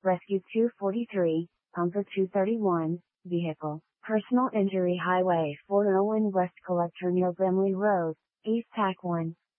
Rescue 243, Pumper 231, Vehicle, Personal Injury Highway 401 West Collector near Brimley Road, East Tack 1.